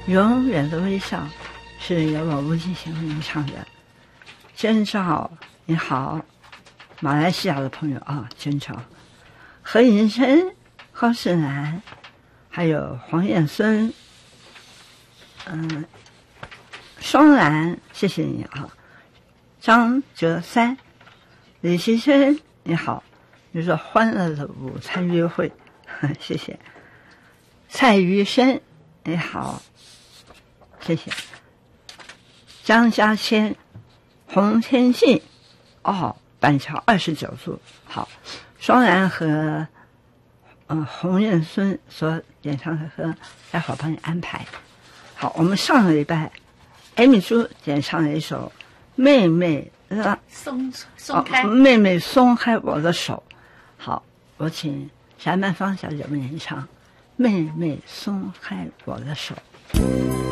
永远的微笑是由我吴进行为您唱的。真照你好，马来西亚的朋友啊，真照，何银生、高世南，还有黄燕孙，双兰，谢谢你啊，张哲三，李希生你好，你说欢乐的午餐约会，谢谢。蔡余生你好，谢谢。张家谦、洪天信，板桥29度，好。双兰和洪燕孙所演唱的歌，待会儿帮你安排。好，我们上个礼拜艾米珠演唱了一首《妹妹松开》，妹妹松开我的手。好，我请翟曼芳小姐为您唱《妹妹松开我的手》。